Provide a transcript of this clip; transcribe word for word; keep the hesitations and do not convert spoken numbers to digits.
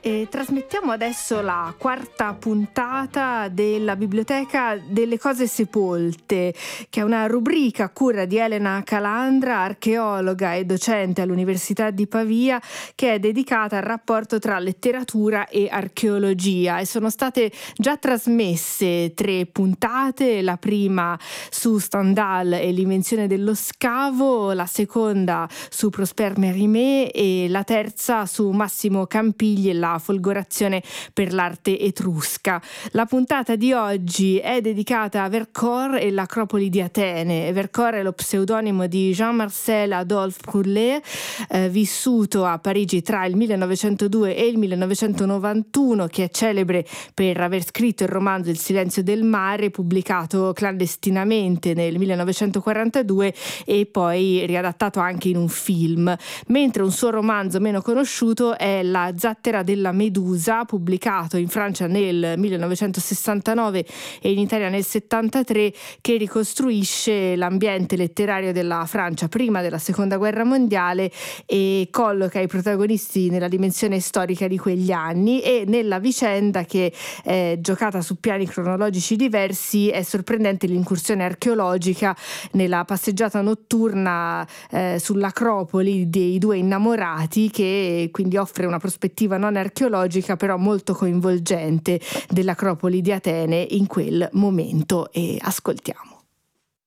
E trasmettiamo adesso la quarta puntata della Biblioteca delle Cose Sepolte, che è una rubrica a cura di Elena Calandra, archeologa e docente all'Università di Pavia, che è dedicata al rapporto tra letteratura e archeologia. E sono state già trasmesse tre puntate, la prima su Stendhal e l'invenzione dello scavo, la seconda su Prosper Mérimée e la terza su Massimo Campigli e la folgorazione per l'arte etrusca. La puntata di oggi è dedicata a Vercors e l'Acropoli di Atene. Vercors è lo pseudonimo di Jean-Marcel Adolphe Brulé, eh, vissuto a Parigi tra il millenovecentodue e il millenovecentonovantuno, che è celebre per aver scritto il romanzo Il silenzio del mare, pubblicato clandestinamente nel millenovecentoquarantadue e poi riadattato anche in un film, mentre un suo romanzo meno conosciuto è La zattera della Medusa, pubblicato in Francia nel millenovecentosessantanove e in Italia nel settantatré, che ricostruisce l'ambiente letterario della Francia prima della seconda guerra mondiale e colloca i protagonisti nella dimensione storica di quegli anni. E nella vicenda, che è giocata su piani cronologici diversi, è sorprendente l'incursione archeologica nella passeggiata notturna eh, sull'Acropoli dei due innamorati, che quindi offre una prospettiva non archeologica però molto coinvolgente dell'Acropoli di Atene in quel momento. E ascoltiamo.